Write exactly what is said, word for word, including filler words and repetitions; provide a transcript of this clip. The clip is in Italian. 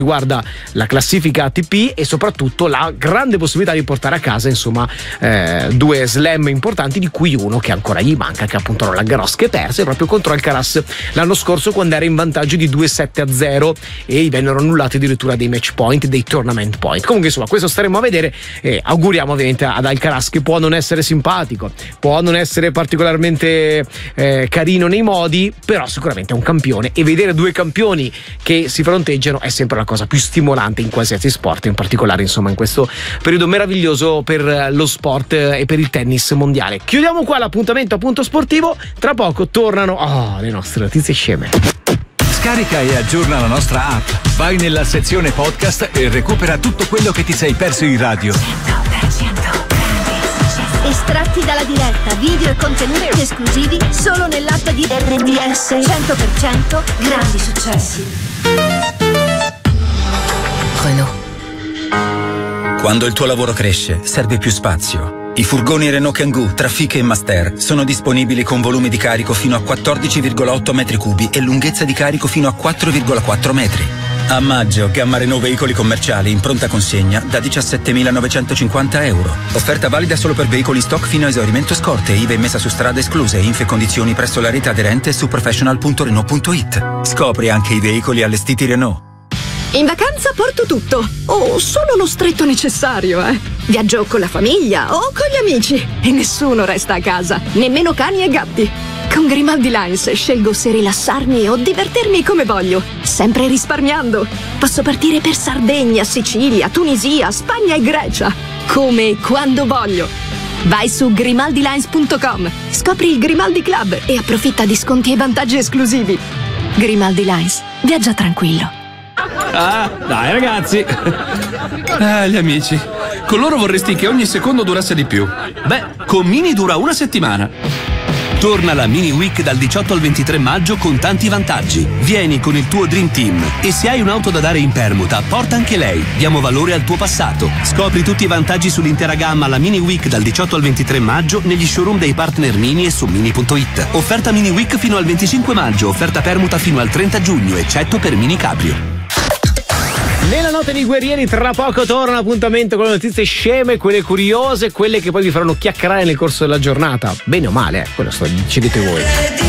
riguarda la classifica A T P e soprattutto la grande possibilità di portare a casa insomma eh, due slam importanti, di cui uno che ancora gli manca, che è appunto Roland Garros, che perse proprio contro Alcaraz l'anno scorso quando era in vantaggio di due sette a zero e gli vennero annullati addirittura dei match point, dei tournament point. Comunque insomma questo staremo a vedere e auguriamo ovviamente ad Alcaraz, che può non essere simpatico, può non essere particolarmente eh, carino nei modi, però sicuramente è un campione, e vedere due campioni che si fronteggiano è sempre la cosa più stimolante in qualsiasi sport, in particolare insomma in questo periodo meraviglioso per lo sport e per il tennis mondiale. Chiudiamo qua l'appuntamento a Punto Sportivo, tra poco tornano oh, le nostre notizie sceme. Scarica e aggiorna la nostra app, vai nella sezione podcast e recupera tutto quello che ti sei perso in radio. Estratti dalla diretta, video e contenuti esclusivi solo nell'app di R D S. cento per cento grandi successi. Renault. Quando il tuo lavoro cresce, serve più spazio. I furgoni Renault Kangoo, Trafic e Master sono disponibili con volumi di carico fino a quattordici virgola otto metri cubi e lunghezza di carico fino a quattro virgola quattro metri. A maggio, gamma Renault veicoli commerciali in pronta consegna da diciassettemilanovecentocinquanta euro. Offerta valida solo per veicoli stock fino a esaurimento scorte, I V A e messa su strada escluse, info e condizioni presso la rete aderente su professional punto renault punto it. Scopri anche i veicoli allestiti Renault. In vacanza porto tutto, o solo lo stretto necessario, eh. Viaggio con la famiglia o con gli amici e nessuno resta a casa, nemmeno cani e gatti. Con Grimaldi Lines scelgo se rilassarmi o divertirmi come voglio, sempre risparmiando. Posso partire per Sardegna, Sicilia, Tunisia, Spagna e Grecia, come e quando voglio. Vai su grimaldi lines punto com, scopri il Grimaldi Club e approfitta di sconti e vantaggi esclusivi. Grimaldi Lines, viaggia tranquillo. Ah, dai ragazzi. Ah, gli amici. Con loro vorresti che ogni secondo durasse di più. Beh, con Mini dura una settimana. Torna la Mini Week dal diciotto al ventitré maggio con tanti vantaggi. Vieni con il tuo Dream Team e se hai un'auto da dare in permuta, porta anche lei. Diamo valore al tuo passato. Scopri tutti i vantaggi sull'intera gamma alla Mini Week dal diciotto al ventitré maggio negli showroom dei partner Mini e su mini punto it. Offerta Mini Week fino al venticinque maggio, offerta permuta fino al trenta giugno, eccetto per Mini Cabrio. Nella notte dei guerrieri tra poco torna l'appuntamento con le notizie sceme, quelle curiose, quelle che poi vi faranno chiacchierare nel corso della giornata, bene o male, eh, quello sto decidete voi.